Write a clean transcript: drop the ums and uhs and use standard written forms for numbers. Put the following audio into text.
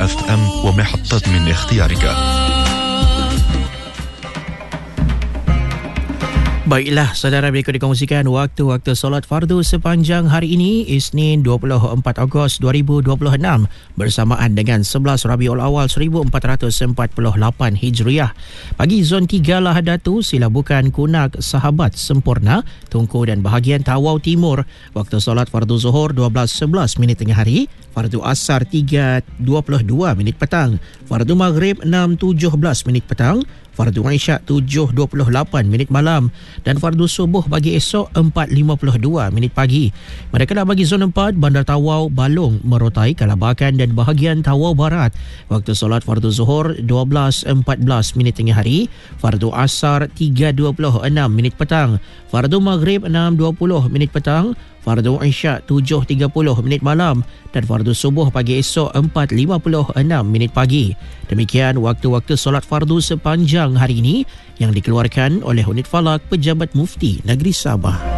FM ومحطات من اختيارك. Baiklah, saudara, berikut dikongsikan waktu-waktu solat fardu sepanjang hari ini, Isnin 24 Ogos 2026 bersamaan dengan 11 Rabiul Awal 1448 Hijriah. Bagi zon 3 Lahad Datu, Silabukan, Kunak, Sahabat, Sempurna, Tungku dan bahagian Tawau Timur, waktu solat fardu Zuhur 12.11 minit tengah hari, fardu Asar 3.22 minit petang, fardu Maghrib 6.17 minit petang, fardu Isyak 7.28 minit malam dan fardu subuh bagi esok 4.52 minit pagi. Manakala bagi zon 4, Bandar Tawau, Balong, Merotai, Kalabakan dan bahagian Tawau Barat, waktu solat fardu Zuhur 12.14 minit tengah hari, fardu Asar 3.26 minit petang, fardu Maghrib 6.20 minit petang, fardu Isyak 7.30 minit malam dan fardu subuh pagi esok 4.56 minit pagi. Demikian waktu-waktu solat fardu sepanjang hari ini yang dikeluarkan oleh Unit Falak Pejabat Mufti Negeri Sabah.